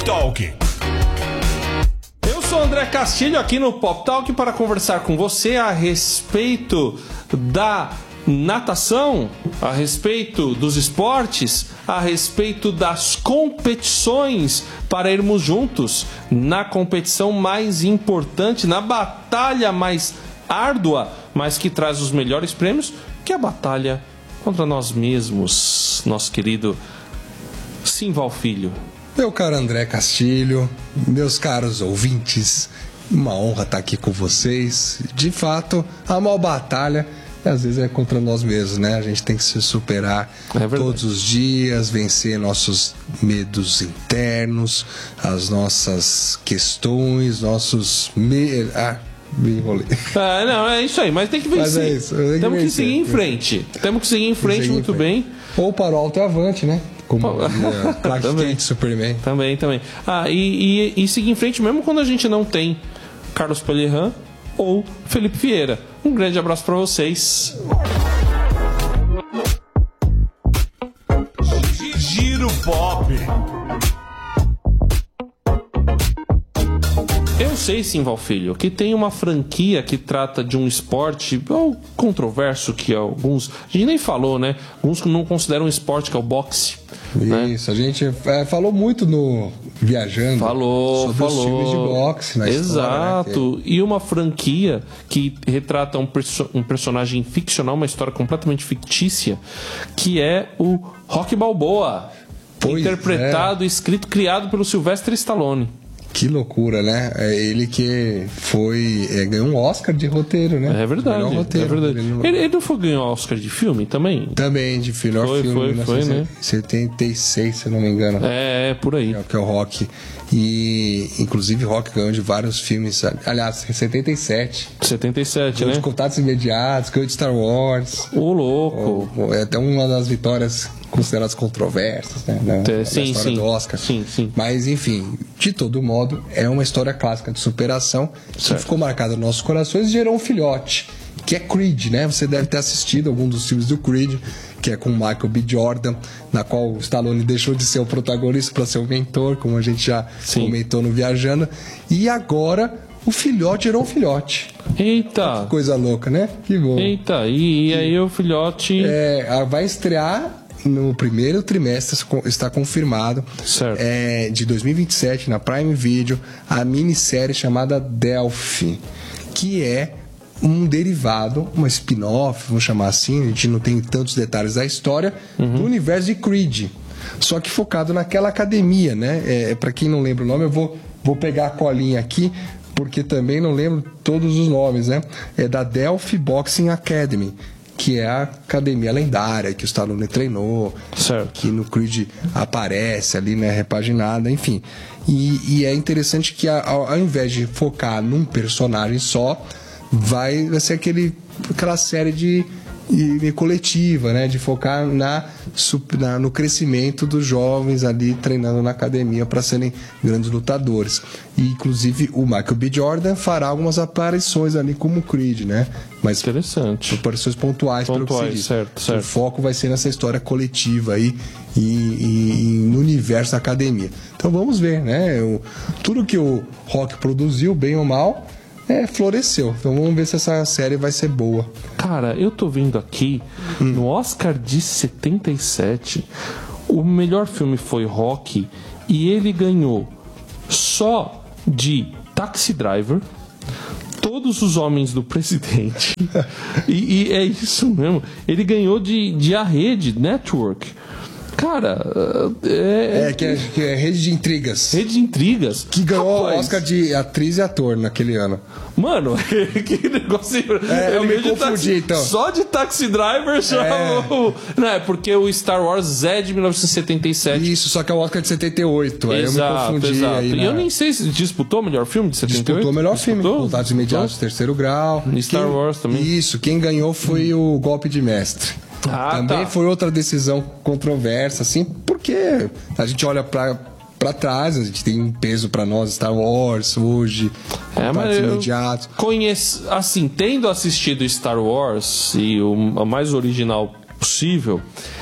Talk. Eu sou o André Castilho aqui no Pop Talk para conversar com você a respeito da natação, a respeito dos esportes, a respeito das competições, para irmos juntos na competição mais importante, na batalha mais árdua, mas que traz os melhores prêmios, que é a batalha contra nós mesmos, nosso querido Simval Filho. Meu caro André Castilho, meus caros ouvintes, uma honra estar aqui com vocês. De fato, a maior batalha às vezes é contra nós mesmos, né? A gente tem que se superar todos os dias, vencer nossos medos internos, as nossas questões, nossos me enrolei. Não, é isso aí, mas tem que vencer. Mas é isso, temos que seguir em frente. Temos que seguir em frente muito bem. Ou para o alto e avante, né? Como Clark Kent, Superman. Também. E seguir em frente mesmo quando a gente não tem Carlos Pellerran ou Felipe Vieira. Um grande abraço para vocês. Giro Pop. Eu sei, Simval Filho, que tem uma franquia que trata de um esporte controverso que alguns... A gente nem falou, né? Alguns não consideram um esporte, que é o boxe. Isso, né? A gente falou muito no Viajando sobre os filmes de boxe na Exato. História, né? E uma franquia que retrata um personagem ficcional, uma história completamente fictícia, que é o Rocky Balboa. Interpretado, escrito, criado pelo Sylvester Stallone. Que loucura, né? É ele que ganhou um Oscar de roteiro, né? É verdade. Roteiro. Ele não foi ganhar Oscar de filme também? Também, de melhor filme. Foi, né? 76, se eu não me engano. Por aí. Que é o Rocky. E, inclusive, Rocky ganhou de vários filmes. Aliás, 77. 77, ganhou né? De Contatos Imediatos, ganhou de Star Wars. Ô, louco. É até uma das vitórias consideradas controversas, né? Na história do Oscar. Sim. Mas, enfim, de todo modo, é uma história clássica de superação que ficou marcada nos nossos corações e gerou um filhote, que é Creed, né? Você deve ter assistido algum dos filmes do Creed, que é com Michael B. Jordan, na qual o Stallone deixou de ser o protagonista para ser o mentor, como a gente já comentou no Viajando. E agora o filhote gerou um filhote. Eita! Que coisa louca, né? Que bom. Eita, e aí o filhote... vai estrear no primeiro trimestre, está confirmado, de 2027, na Prime Video, a minissérie chamada Delphi, que é um derivado, uma spin-off, vamos chamar assim, a gente não tem tantos detalhes da história, do universo de Creed, só que focado naquela academia, né? Para quem não lembra o nome, eu vou pegar a colinha aqui, porque também não lembro todos os nomes, né? É da Delphi Boxing Academy, que é a academia lendária que o Stallone treinou, que no Creed aparece ali, né, repaginada, enfim. E é interessante que ao invés de focar num personagem só, vai ser aquela série de coletiva, né, de focar no crescimento dos jovens ali treinando na academia para serem grandes lutadores. E inclusive o Michael B. Jordan fará algumas aparições ali como Creed, né? Mas interessante. Aparições pontuais, pelo que se diz. Certo. O foco vai ser nessa história coletiva aí e no universo da academia. Então vamos ver, né? Tudo que o Rock produziu, bem ou mal, floresceu. Então vamos ver se essa série vai ser boa. Cara, eu tô vendo aqui no Oscar de 77, o melhor filme foi Rocky e ele ganhou só de Taxi Driver, Todos os Homens do Presidente e é isso mesmo, ele ganhou de A Rede Network. Cara, que é Rede de Intrigas. Rede de Intrigas. Que ganhou o Oscar de atriz e ator naquele ano. Mano, que negócio. Eu me confundi, então. Só de Taxi Driver já. Não, é porque o Star Wars é de 1977. Isso, só que é o Oscar de 78. Aí exato, eu me confundi. Exato. Aí, e eu nem sei se disputou o melhor filme de 78. Disputou o melhor filme. Contatos Imediatos, Terceiro Grau. Star Wars também. Isso, quem ganhou foi o Golpe de Mestre. Também foi outra decisão controversa, assim, porque a gente olha pra trás, a gente tem um peso pra nós, Star Wars hoje, mas imediatos. Assim, tendo assistido Star Wars e o mais original possível,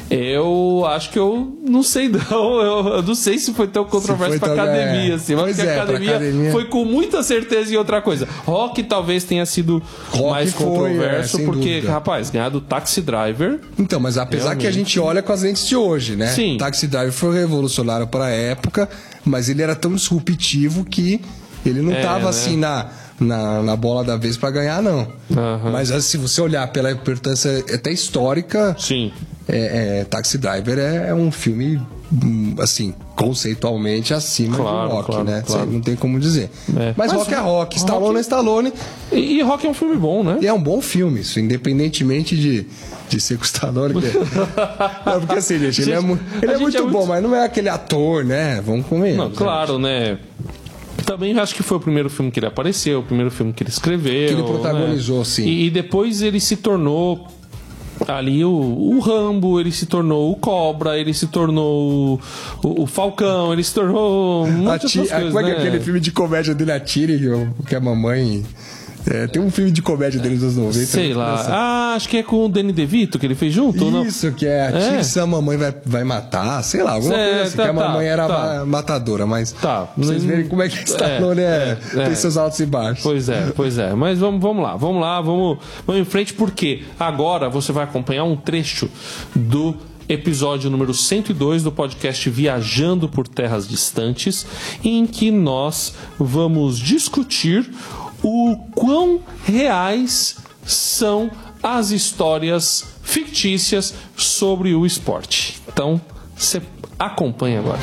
Eu acho que eu não sei não. Eu não sei se foi tão controverso pra academia. Assim. Mas a academia foi com muita certeza em outra coisa. Rock talvez tenha sido mais controverso, porque, dúvida. Rapaz, ganhar do Taxi Driver... Então, mas apesar que a gente olha com as lentes de hoje, né? Sim. Taxi Driver foi revolucionário para a época, mas ele era tão disruptivo que ele não tava assim na bola da vez para ganhar, não. Uhum. Mas se você olhar pela importância até histórica... Sim. Taxi Driver é um filme, assim, conceitualmente acima de Rock, né? Claro. Não tem como dizer. Mas Rock é Rock, Stallone é Stallone. E Rock é um filme bom, né? E é um bom filme, isso, independentemente de ser com o Stallone. Não, porque assim, gente, ele é muito bom, mas não é aquele ator, né? Vamos comer. Não, claro, né? Também acho que foi o primeiro filme que ele apareceu, o primeiro filme que ele escreveu. Que ele protagonizou, né? Sim. E depois ele se tornou... Ali o Rambo, ele se tornou o Cobra, ele se tornou o Falcão, ele se tornou muitas outras coisas, como é que é aquele filme de comédia dele, Atire, que a mamãe... tem um filme de comédia dele dos 90. Sei lá. Acho que é com o Danny DeVito que ele fez junto, ou não? Isso, que é Atire se a mamãe vai matar, sei lá, alguma coisa assim, que a mamãe era matadora, mas vocês verem como é que Stallone tem seus altos e baixos. Pois é. Mas vamos lá, vamos em frente, porque agora você vai acompanhar um trecho do episódio número 102 do podcast Viajando por Terras Distantes, em que nós vamos discutir o quão reais são as histórias fictícias sobre o esporte. Então, você acompanha agora.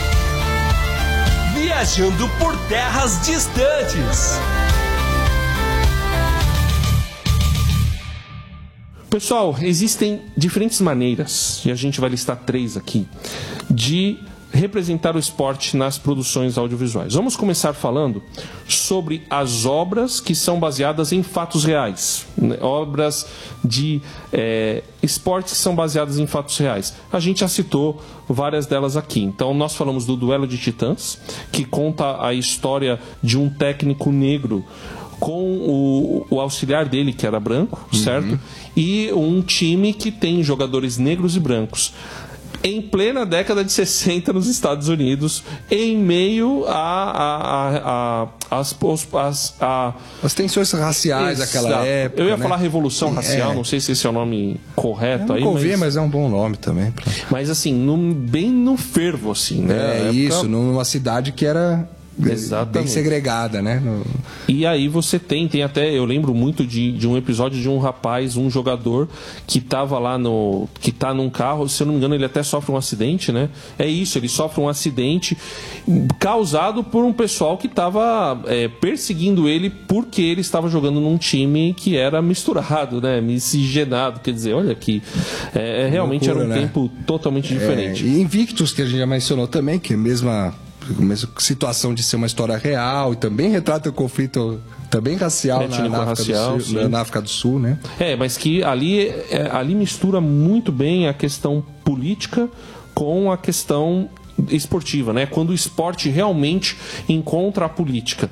Viajando por Terras Distantes. Pessoal, existem diferentes maneiras, e a gente vai listar 3 aqui, de representar o esporte nas produções audiovisuais. Vamos começar falando sobre as obras que são baseadas em fatos reais, né? Obras de esportes que são baseadas em fatos reais. A gente já citou várias delas aqui. Então nós falamos do Duelo de Titãs, que conta a história de um técnico negro com o auxiliar dele, que era branco, certo? E um time que tem jogadores negros e brancos. Em plena década de 60 nos Estados Unidos, em meio às tensões raciais daquela época. Eu ia falar revolução racial, não sei se esse é o nome correto. Eu nunca ouvi, mas é um bom nome também. Mas assim, bem no fervo, assim, né? Isso, numa cidade que era... Exatamente. Bem segregada, né? E aí você tem até, eu lembro muito de um episódio de um rapaz, um jogador que tava lá que tá num carro, se eu não me engano ele até sofre um acidente, né? É isso, ele sofre um acidente causado por um pessoal que tava perseguindo ele porque ele estava jogando num time que era misturado, né? Miscigenado, quer dizer, olha aqui, realmente loucura, era um tempo totalmente diferente. E Invictus, que a gente já mencionou também, que é a mesma situação de ser uma história real e também retrata o conflito também racial na África do Sul, né? Mas que ali mistura muito bem a questão política com a questão esportiva, né? Quando o esporte realmente encontra a política.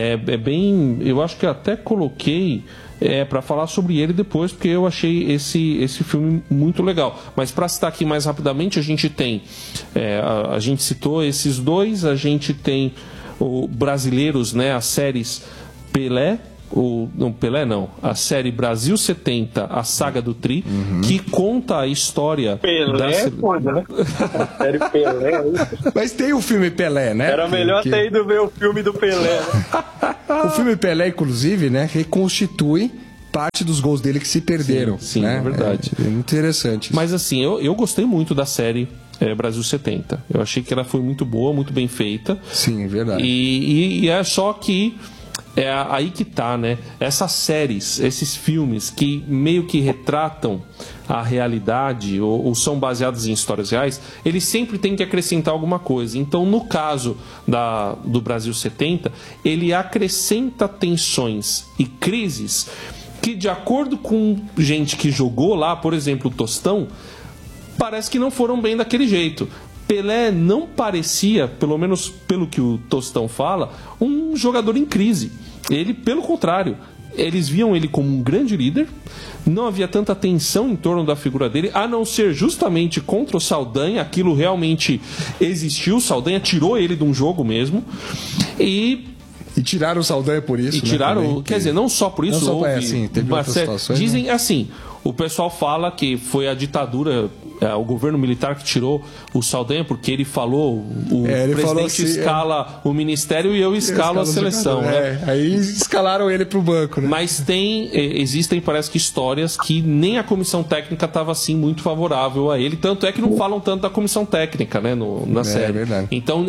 Eu acho que até coloquei para falar sobre ele depois, porque eu achei esse filme muito legal. Mas para citar aqui mais rapidamente, a gente tem a gente citou esses dois, a gente tem brasileiros, né? As séries Pelé, a série Brasil 70, a saga do Tri, que conta a história Pelé, né? A série Pelé. Mas tem o filme Pelé, né? Era melhor ter ido ver o filme do Pelé, né? O filme Pelé, inclusive, né, reconstitui parte dos gols dele que se perderam. Sim, né? É verdade. É muito interessante. Mas assim, eu gostei muito da série Brasil 70. Eu achei que ela foi muito boa, muito bem feita. Sim, é verdade. E é só que aí que tá, né? Essas séries, esses filmes que meio que retratam a realidade ou são baseados em histórias reais, eles sempre têm que acrescentar alguma coisa. Então, no caso do Brasil 70, ele acrescenta tensões e crises que, de acordo com gente que jogou lá, por exemplo, o Tostão, parece que não foram bem daquele jeito. Pelé não parecia, pelo menos pelo que o Tostão fala, um jogador em crise. Ele, pelo contrário, eles viam ele como um grande líder, não havia tanta tensão em torno da figura dele, a não ser justamente contra o Saldanha. Aquilo realmente existiu, o Saldanha tirou ele de um jogo mesmo, e tiraram o Saldanha por isso. E tiraram, também, quer dizer, não só por isso, não só, houve assim, teve outras situações, dizem né? assim, o pessoal fala que foi a ditadura, o governo militar que tirou o Saldanha, porque ele falou, o presidente falou assim, escala o ministério e eu escalo a seleção, né? Aí escalaram ele pro banco, né? Mas existem, parece que, histórias que nem a comissão técnica estava assim muito favorável a ele, tanto é que não falam tanto da comissão técnica, né, na série. É verdade. Então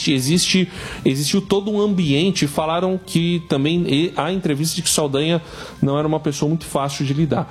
existiu todo um ambiente. Falaram que também há entrevistas de que Saldanha não era uma pessoa muito fácil de lidar.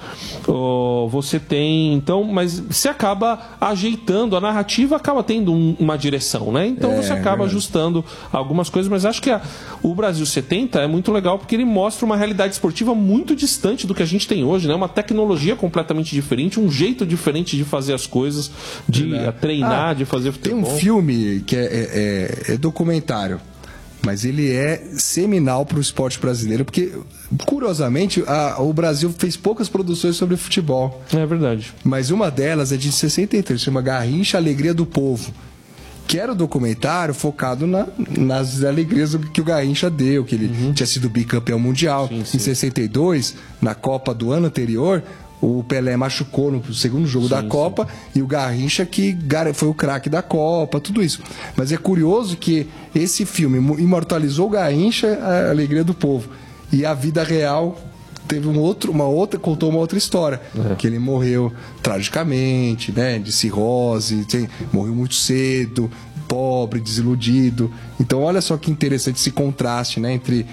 Você tem, então, mas você acaba ajeitando, a narrativa acaba tendo uma direção, né? Então você acaba ajustando algumas coisas, mas acho que o Brasil 70 é muito legal porque ele mostra uma realidade esportiva muito distante do que a gente tem hoje, né? Uma tecnologia completamente diferente, um jeito diferente de fazer as coisas, de treinar, de fazer futebol. Tem um filme que é documentário, mas ele é seminal para o esporte brasileiro, porque, curiosamente, o Brasil fez poucas produções sobre futebol. É verdade. Mas uma delas é de 63, chama Garrincha, Alegria do Povo, que era um documentário focado nas alegrias que o Garrincha deu, que ele tinha sido bicampeão mundial. Sim. Em 62, na Copa do ano anterior, o Pelé machucou no segundo jogo da Copa, e o Garrincha que foi o craque da Copa, tudo isso. Mas é curioso que esse filme imortalizou o Garrincha, a alegria do povo. E a vida real teve contou uma outra história. Que ele morreu tragicamente, né, de cirrose, morreu muito cedo, pobre, desiludido. Então olha só que interessante esse contraste, né, entre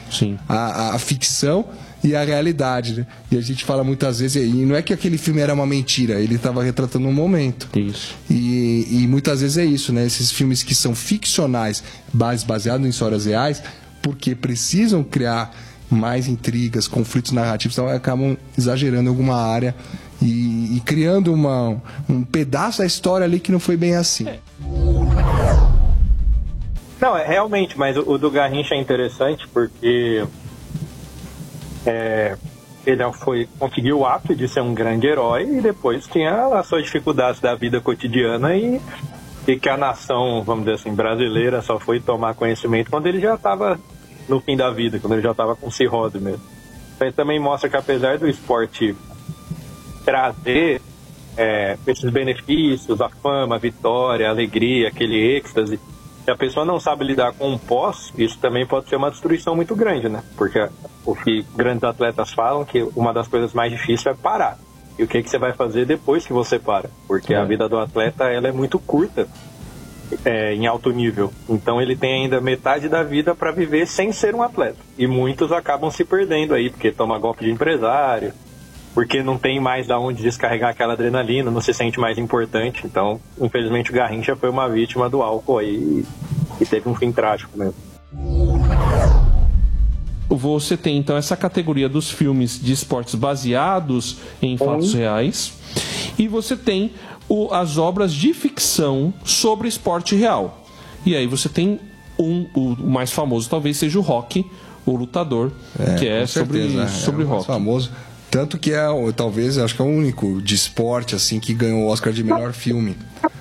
a ficção e a realidade, né? E a gente fala muitas vezes, e não é que aquele filme era uma mentira, ele estava retratando um momento. Isso. E muitas vezes é isso, né? Esses filmes que são ficcionais, baseados em histórias reais, porque precisam criar mais intrigas, conflitos narrativos, então acabam exagerando em alguma área e criando um pedaço da história ali que não foi bem assim. Não, realmente, mas o do Garrincha é interessante porque ele conseguiu o ato de ser um grande herói e depois tinha as suas dificuldades da vida cotidiana e que a nação, vamos dizer assim, brasileira só foi tomar conhecimento quando ele já estava no fim da vida, quando ele já estava com cirrose mesmo. Então, também mostra que apesar do esporte trazer esses benefícios, a fama, a vitória, a alegria, aquele êxtase, se a pessoa não sabe lidar com o pós, isso também pode ser uma destruição muito grande, né? Porque o que grandes atletas falam que uma das coisas mais difíceis é parar. E o que você vai fazer depois que você para? Porque a vida do atleta ela é muito curta em alto nível. Então ele tem ainda metade da vida para viver sem ser um atleta. E muitos acabam se perdendo aí, porque toma golpe de empresário, porque não tem mais da onde descarregar aquela adrenalina, não se sente mais importante. Então, infelizmente, o Garrincha foi uma vítima do álcool aí e teve um fim trágico mesmo. Você tem, então, essa categoria dos filmes de esportes baseados em fatos reais, e você tem as obras de ficção sobre esporte real. E aí você tem o mais famoso talvez seja o Rocky, o Lutador, que é sobre o Rocky. Mais famoso. Tanto que talvez, acho que é o único de esporte assim que ganhou o Oscar de melhor filme.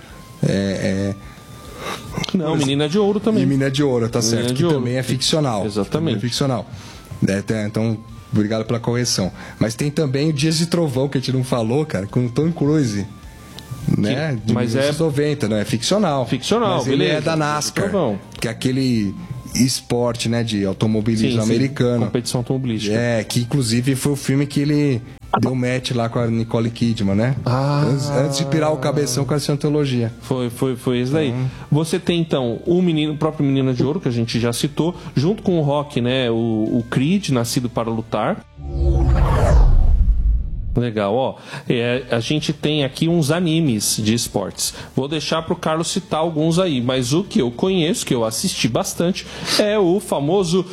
Não, Menina de Ouro também. E Menina de Ouro, tá certo. Que também é ficcional. Exatamente. É ficcional. Então, obrigado pela correção. Mas tem também o Dias de Trovão, que a gente não falou, cara, com o Tom Cruise. Né? De mas 1990, não é ficcional. Ficcional, mas beleza. Ele é da NASCAR, que é aquele esporte, né, de automobilismo americano. Competição automobilística. Que inclusive foi o filme que ele deu match lá com a Nicole Kidman, né? Antes de pirar o cabeção com a Scientologia. Foi isso daí. Você tem então o próprio Menina de Ouro, que a gente já citou, junto com o Rocky, né? O Creed, Nascido para Lutar. Legal, a gente tem aqui uns animes de esportes. Vou deixar pro Carlos citar alguns aí, mas o que eu conheço, que eu assisti bastante, é o famoso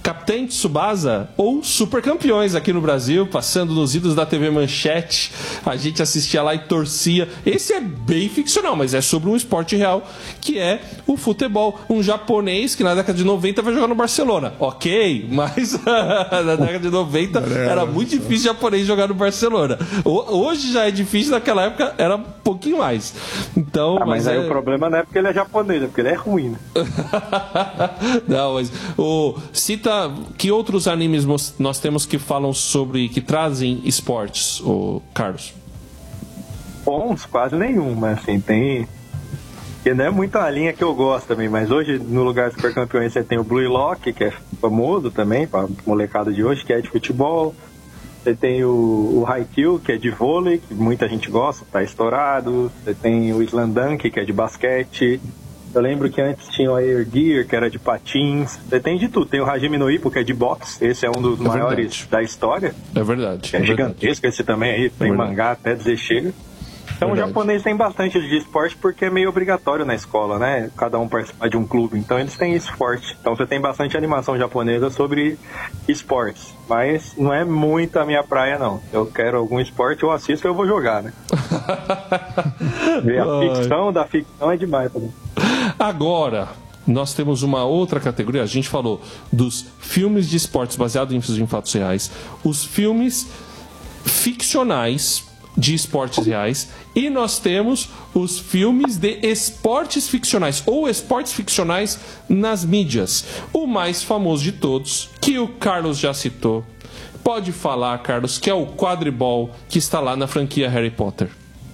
Capitã Tsubasa ou Super Campeões aqui no Brasil, passando nos idos da TV Manchete. A gente assistia lá e torcia. Esse é bem ficcional, mas é sobre um esporte real, que é o futebol. Um japonês que na década de 90 vai jogar no Barcelona. Ok, mas na década de 90 era muito difícil japonês jogar no Barcelona. Hoje já é difícil, naquela época era um pouquinho mais. Então, mas aí o problema não é porque ele é japonês, é porque ele é ruim, né? Não, mas cita que outros animes nós temos que falam sobre, que trazem esportes, Carlos? Bons, quase nenhum, mas assim, tem... que não é muito a linha que eu gosto também, mas hoje no lugar dos Super Campeões você tem o Blue Lock, que é famoso também, para molecada de hoje, que é de futebol. Você tem o Haikyuu, que é de vôlei, que muita gente gosta, tá estourado. Você tem o Slam Dunk, que é de basquete. Eu lembro que antes tinha o Air Gear, que era de patins. Você tem de tudo. Tem o Hajime no Ippo, que é de boxe. Esse é um dos maiores da história. É verdade. É gigantesco esse também aí. Tem mangá até dizer chega. Então o japonês tem bastante de esporte porque é meio obrigatório na escola, né? Cada um participar de um clube. Então eles têm isso forte. Então você tem bastante animação japonesa sobre esportes. Mas não é muito a minha praia, não. Eu quero algum esporte, eu assisto e eu vou jogar, né? Ver a ficção da ficção é demais também. Agora, nós temos uma outra categoria. A gente falou dos filmes de esportes baseados em fatos reais, os filmes ficcionais de esportes reais, e nós temos os filmes de esportes ficcionais ou esportes ficcionais nas mídias. O mais famoso de todos, que o Carlos já citou, pode falar, Carlos, que é o quadribol, que está lá na franquia Harry Potter.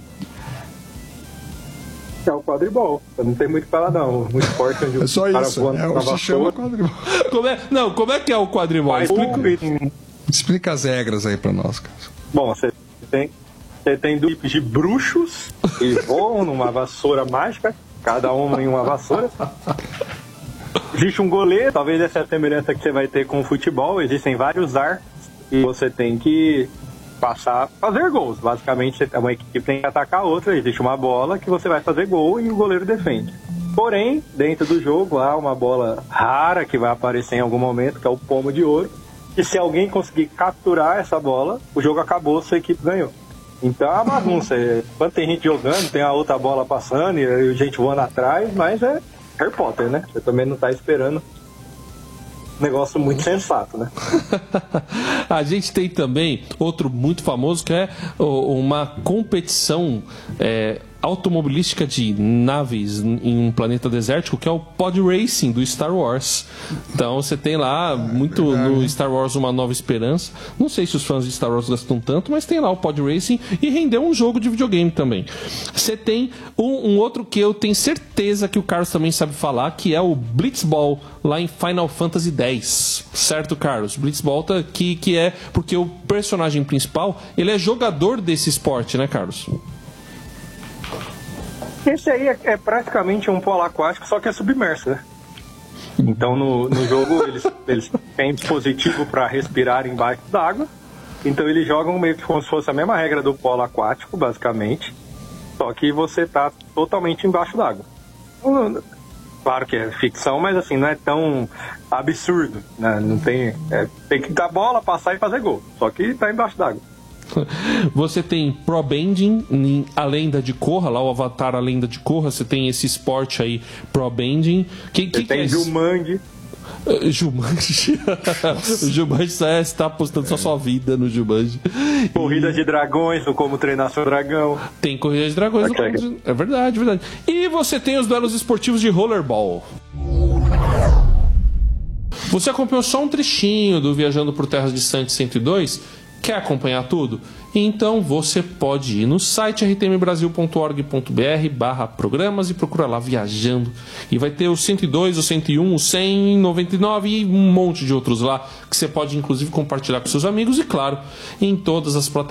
É o quadribol. Não tem muito para lá, não. Um esporte onde é só o cara isso. voando Se chama quadribol. Como é que é o quadribol? Explica as regras aí para nós, Carlos. Bom, você tem duplas de bruxos que voam numa vassoura mágica, cada um em uma vassoura. Existe um goleiro, talvez essa é a semelhança que você vai ter com o futebol. Existem vários arcos e você tem que fazer gols. Basicamente, uma equipe tem que atacar a outra, existe uma bola que você vai fazer gol e o goleiro defende. Porém, dentro do jogo há uma bola rara que vai aparecer em algum momento, que é o pomo de ouro, e se alguém conseguir capturar essa bola, o jogo acabou, sua equipe ganhou. Então é uma bagunça. Quando tem gente jogando, tem a outra bola passando e gente voando atrás, mas é Harry Potter, né? Você também não tá esperando um negócio muito sensato, né? A gente tem também outro muito famoso, que é uma competição automobilística de naves em um planeta desértico, que é o Pod Racing do Star Wars. Então você tem lá muito no Star Wars Uma Nova Esperança. Não sei se os fãs de Star Wars gostam tanto, mas tem lá o Pod Racing e rendeu um jogo de videogame também. Você tem um outro que eu tenho certeza que o Carlos também sabe falar, que é o Blitzball lá em Final Fantasy X. Certo, Carlos? Blitzball que é porque o personagem principal, ele é jogador desse esporte, né, Carlos? Esse aí é praticamente um polo aquático, só que é submerso, né? Então no jogo eles têm dispositivo para respirar embaixo d'água. Então eles jogam meio que como se fosse a mesma regra do polo aquático, basicamente. Só que você tá totalmente embaixo d'água. Claro que é ficção, mas assim, não é tão absurdo, né? Não tem que dar bola, passar e fazer gol. Só que tá embaixo d'água. Você tem Pro Bending em A Lenda de Korra, lá o Avatar A Lenda de Korra. Você tem esse esporte aí, Pro Bending. Tem é Jumanji. Jumanji. O Jumanji está apostando só sua vida no Jumanji. Corrida de dragões, no Como Treinar Seu Dragão. Tem corrida de dragões. É verdade, verdade. E você tem os duelos esportivos de rollerball. Você acompanhou só um trechinho do Viajando por Terras Distantes 102. Quer acompanhar tudo? Então você pode ir no site rtmbrasil.org.br/programas e procurar lá Viajando. E vai ter o 102, o 101, o 100, 99 e um monte de outros lá que você pode inclusive compartilhar com seus amigos e, claro, em todas as plataformas